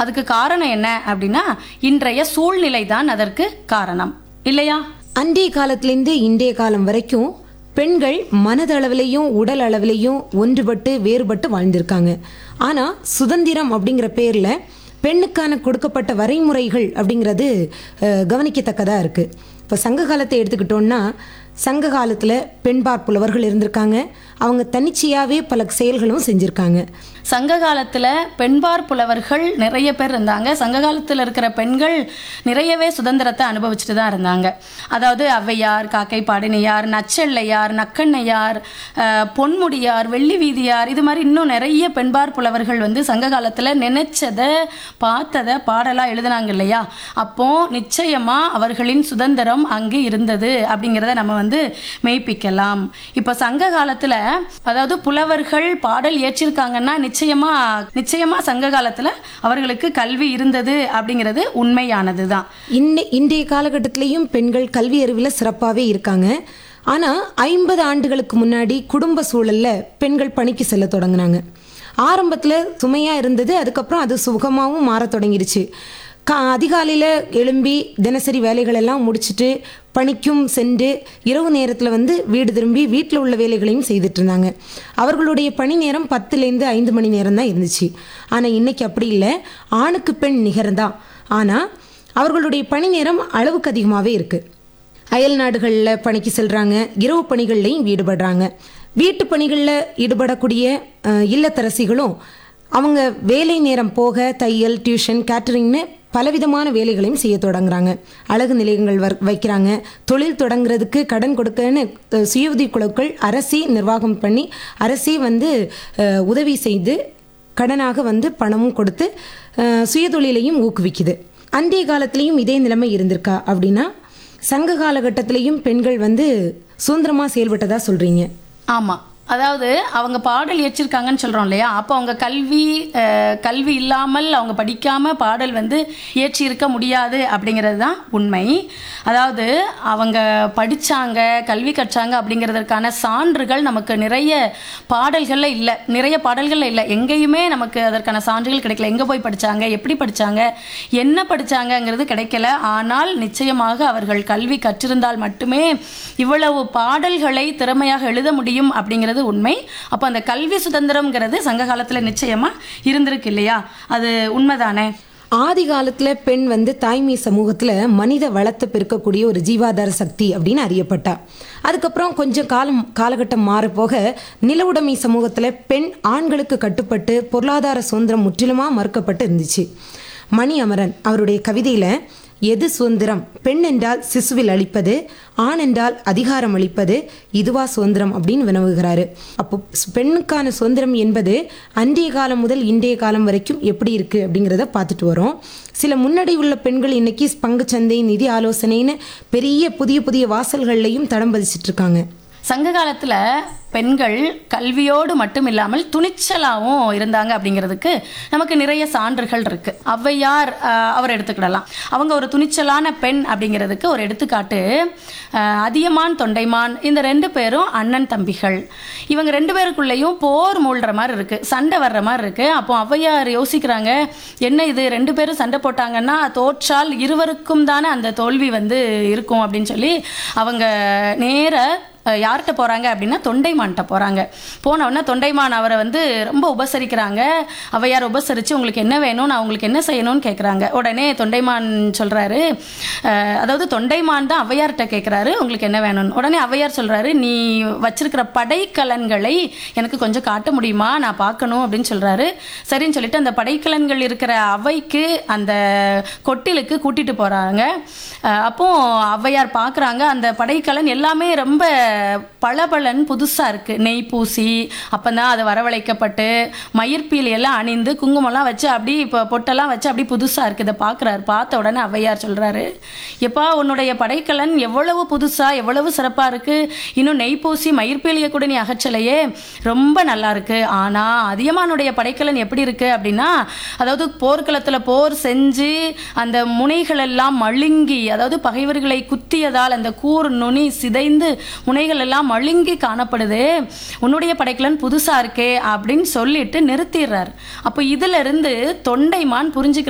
அதுக்கு காரணம் என்ன அப்படின்னா இன்றைய சூழ்நிலை தான் அதற்கு காரணம் இல்லையா? அன்றைய காலத்திலேருந்து இன்றைய காலம் வரைக்கும் பெண்கள் மனதளவிலையும் உடல் அளவிலையும் ஒன்றுபட்டு வேறுபட்டு வாழ்ந்திருக்காங்க. ஆனால் சுதந்திரம் அப்படிங்கிற பேரில் பெண்ணுக்கான கொடுக்கப்பட்ட வரைமுறைகள் அப்படிங்கிறது கவனிக்கத்தக்கதாக இருக்குது. இப்போ சங்க காலத்தை எடுத்துக்கிட்டோன்னா சங்க காலத்தில் பெண்பார் புலவர்கள் இருந்திருக்காங்க. அவங்க தன்னிச்சையாகவே பல செயல்களும் செஞ்சுருக்காங்க. சங்க காலத்தில் பெண்பார் புலவர்கள் நிறைய பேர் இருந்தாங்க. சங்க காலத்தில் இருக்கிற பெண்கள் நிறையவே சுதந்திரத்தை அனுபவிச்சுட்டு தான் இருந்தாங்க. அதாவது ஔவையார், காக்கை பாடினியார், நச்செல்லையார், நக்கண்ணையார், பொன்முடியார், வெள்ளி வீதியார், இது மாதிரி இன்னும் நிறைய பெண்பார் புலவர்கள் வந்து சங்க காலத்தில் நினைச்சதை பார்த்ததை பாடலாக எழுதினாங்க இல்லையா? அப்போ நிச்சயமாக அவர்களின் சுதந்திரம் அங்கு இருந்தது அப்படிங்கிறத நம்ம வந்து மெய்ப்பிக்கலாம். இப்போ சங்க காலத்தில் அதாவது புலவர்கள் பாடல் ஏற்றிருக்காங்கன்னா நிச்சயமா சங்க காலத்துல அவர்களுக்கு கல்வி இருந்தது அப்படிங்கிறது உண்மையானது தான். இன்றைய காலகட்டத்திலையும் பெண்கள் கல்வி அறிவில் சிறப்பாகவே இருக்காங்க. ஆனால் 50 ஆண்டுகளுக்கு முன்னாடி குடும்ப சூழல்ல பெண்கள் பணிக்கு செல்ல தொடங்கினாங்க. ஆரம்பத்தில் சுமையாக இருந்தது, அதுக்கப்புறம் அது சுகமாகவும் மாற தொடங்கிருச்சு. அதிகாலையில் எழும்பி தினசரி வேலைகள் எல்லாம் முடிச்சுட்டு பணிக்கும் சென்று இரவு நேரத்தில் வந்து வீடு திரும்பி வீட்டில் உள்ள வேலைகளையும் செய்துட்டு இருந்தாங்க. அவர்களுடைய பணி நேரம் 10லேருந்து 5 மணி நேரம் தான் இருந்துச்சு. ஆனால் இன்னைக்கு அப்படி இல்லை, ஆணுக்கு பெண் நிகர்தான். ஆனால் அவர்களுடைய பணி நேரம் அளவுக்கு அதிகமாகவே இருக்குது. அயல் நாடுகளில் பணிக்கு செல்கிறாங்க, இரவு பணிகள்லையும் ஈடுபடுறாங்க. வீட்டு பணிகளில் ஈடுபடக்கூடிய இல்லத்தரசிகளும் அவங்க வேலை நேரம் போக தையல், டியூஷன், கேட்டரிங்னு பலவிதமான வேலைகளையும் செய்ய தொடங்குறாங்க. அழகு நிலையங்கள் வைக்கிறாங்க. தொழில் தொடங்குறதுக்கு கடன் கொடுக்கன்னு சுய உதவி குழுக்கள் அரசே நிர்வாகம் பண்ணி அரசே வந்து உதவி செய்து கடனாக வந்து பணமும் கொடுத்து சுயதொழிலையும் ஊக்குவிக்குது. அன்றைய காலத்திலையும் இதே நிலைமை இருந்திருக்கா அப்படின்னா சங்க காலகட்டத்திலையும் பெண்கள் வந்து சுதந்திரமாக செயல்பட்டதா சொல்கிறீங்க? ஆமாம். அதாவது அவங்க பாடல் ஏற்றிருக்காங்கன்னு சொல்கிறோம் இல்லையா? அப்போ அவங்க கல்வி இல்லாமல் அவங்க படிக்காமல் பாடல் வந்து ஏற்றி இருக்க முடியாது அப்படிங்கிறது தான் உண்மை. அதாவது அவங்க படித்தாங்க, கல்வி கற்றாங்க அப்படிங்கிறதுக்கான சான்றுகள் நமக்கு நிறைய பாடல்களில் இல்லை. எங்கேயுமே நமக்கு அதற்கான சான்றுகள் கிடைக்கல. எங்கே போய் படித்தாங்க, எப்படி படித்தாங்க, என்ன படித்தாங்கங்கிறது கிடைக்கல. ஆனால் நிச்சயமாக அவர்கள் கல்வி கற்றிருந்தால் மட்டுமே இவ்வளவு பாடல்களை திறமையாக எழுத முடியும் அப்படிங்கிறது உண்மை. அப்போ அந்த கல்வி சுதந்திரம்ங்கிறது சங்க காலத்தில் நிச்சயமா இருந்திருக்கு இல்லையா? அது உண்மைதானே? ஆதி காலத்தில் பெண் வந்து தாய்மை சமூகத்தில் மனித வளத்தை பெருக்கக்கூடிய ஒரு ஜீவாதார சக்தி அப்படின்னு அறியப்பட்டா. அதுக்கப்புறம் கொஞ்சம் காலகட்டம் மாறப்போக நில உடைமை சமூகத்தில் பெண் ஆண்களுக்கு கட்டுப்பட்டு பொருளாதார சுதந்திரம் முற்றிலுமாக மறுக்கப்பட்டு இருந்துச்சு. மணி அமரன் அவருடைய கவிதையில் எது சுதந்திரம்? பெண் என்றால் சிசுவில் அளிப்பது, ஆண் என்றால் அதிகாரம் அளிப்பது, இதுவா சுதந்திரம் அப்படின்னு வினவுகிறாரு. அப்போ பெண்ணுக்கான சுதந்திரம் என்பது அன்றைய காலம் முதல் இன்றைய காலம் வரைக்கும் எப்படி இருக்கு அப்படிங்கிறத பார்த்துட்டு வரோம். சில முன்னாடி உள்ள பெண்கள் இன்னைக்கு பங்குச்சந்தை, நிதி ஆலோசனைன்னு பெரிய புதிய வாசல்கள்லையும் தடம் பதிச்சிட்டு இருக்காங்க. சங்க காலத்தில் பெண்கள் கல்வியோடு மட்டும் இல்லாமல் துணிச்சலாகவும் இருந்தாங்க அப்படிங்கிறதுக்கு நமக்கு நிறைய சான்றுகள் இருக்குது. ஔவையார் அவர் எடுத்துக்கிடலாம். அவங்க ஒரு துணிச்சலான பெண் அப்படிங்கிறதுக்கு ஒரு எடுத்துக்காட்டு அதியமான், தொண்டைமான், இந்த 2 பேரும் அண்ணன் தம்பிகள். இவங்க 2 பேருக்குள்ளேயும் போர் மூழ்கிற மாதிரி இருக்குது, சண்டை வர்ற மாதிரி இருக்குது. அப்போ ஔவையார் யோசிக்கிறாங்க, என்ன இது 2 பேரும் சண்டை போட்டாங்கன்னா தோற்றால் இருவருக்கும் தானே அந்த தோல்வி வந்து இருக்கும் அப்படின்னு சொல்லி அவங்க நேர யார்கிட்ட போகிறாங்க அப்படின்னா தொண்டைமான்கிட்ட போகிறாங்க. போனவுடனே தொண்டைமான் அவரை வந்து ரொம்ப உபசரிக்கிறாங்க. ஔவையார் உபசரித்து உங்களுக்கு என்ன வேணும், நான் உங்களுக்கு என்ன செய்யணும்னு கேட்குறாங்க. உடனே தொண்டைமான் சொல்கிறாரு, அதாவது தொண்டைமான் தான் ஔவையார்கிட்ட கேட்குறாரு உங்களுக்கு என்ன வேணும்னு. உடனே ஔவையார் சொல்கிறாரு, நீ வச்சிருக்கிற படைக்கலன்களை எனக்கு கொஞ்சம் காட்ட முடியுமா, நான் பார்க்கணும் அப்படின்னு சொல்கிறாரு. சரின்னு சொல்லிட்டு அந்த படைக்கலன்கள் இருக்கிற அவைக்கு அந்த கொட்டிலுக்கு கூட்டிகிட்டு போகிறாங்க. அப்போ ஔவையார் பார்க்குறாங்க, அந்த படைக்கலன் எல்லாமே ரொம்ப பளபளன்னு புதுசாக இருக்குது. நெய் பூசி அப்போ தான் அதை வரவழைக்கப்பட்டு மயிர்பீலி எல்லாம் அணிந்து குங்குமம்லாம் வச்சு அப்படி இப்போ பொட்டெல்லாம் வச்சு அப்படி புதுசாக இருக்குது. இதை பார்க்குறாரு. பார்த்த உடனே ஔவையார் சொல்கிறாரு, எப்பா உன்னுடைய படைக்கலன் எவ்வளவு புதுசாக எவ்வளவு சிறப்பாக இருக்குது, இன்னும் நெய் பூசி மயிர்பீலியை கூட நீ அகற்றலையே, ரொம்ப நல்லா இருக்குது. ஆனால் அதியமானுடைய படைக்கலன் எப்படி இருக்குது அப்படின்னா, அதாவது போர்க்களத்தில் போர் செஞ்சு அந்த முனைகள் எல்லாம் மழுங்கி, அதாவது பகைவர்களை குத்தியதால் அந்த கூர் நுனி சிதைந்து முனைகள் எல்லாம் மழுங்கி காணப்படுது, உன்னுடைய படைக்கலன் புதுசா இருக்கே அப்படின்னு சொல்லிட்டு நிறுத்திடுறார். அப்போ இதுல இருந்து தொண்டைமான் புரிஞ்சுக்கிற